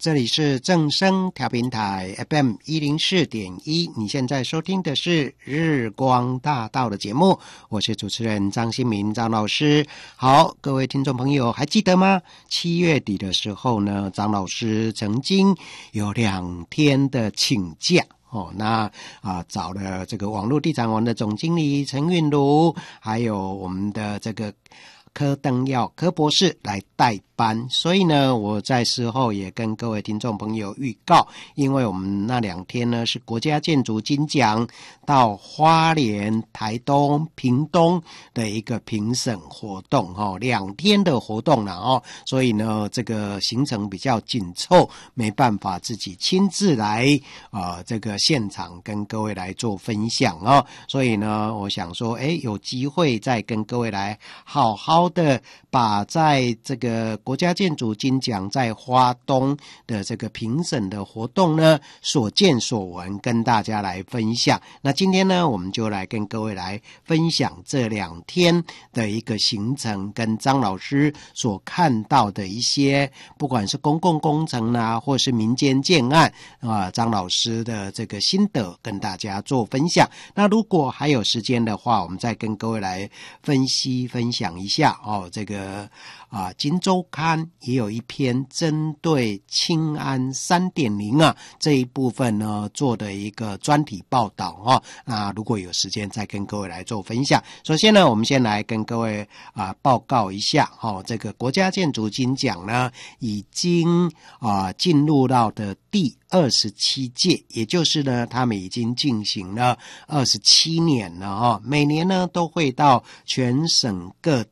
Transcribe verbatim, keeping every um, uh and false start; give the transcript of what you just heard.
这里是正声调频台 F M 一零四点一，你现在收听的是日光大道的节目，我是主持人张新民张老师。好，各位听众朋友还记得吗？七月底的时候呢，张老师曾经有两天的请假哦，那啊找了这个网络地产王的总经理陈韵如，还有我们的这个柯登耀柯博士来代班，所以呢我在事后也跟各位听众朋友预告，因为我们那两天呢是国家建筑金奖到花莲、台东、屏东的一个评审活动哦，两天的活动了哦，所以呢这个行程比较紧凑，没办法自己亲自来呃这个现场跟各位来做分享哦，所以呢我想说诶有机会再跟各位来好好的把在这个国家建筑金奖在花东的这个评审的活动呢所见所闻跟大家来分享。那今天呢我们就来跟各位来分享这两天的一个行程跟张老师所看到的一些不管是公共工程啦或是民间建案啊，张老师的这个心得跟大家做分享。那如果还有时间的话，我们再跟各位来分析分享一下哦，这个啊，金周刊也有一篇针对青安 三点零 啊这一部分呢做的一个专题报道哦。那如果有时间再跟各位来做分享。首先呢，我们先来跟各位啊报告一下哦，这个国家建筑金奖呢已经啊进入到的第二十七届，也就是呢他们已经进行了二十七年了哦，每年呢都会到全省各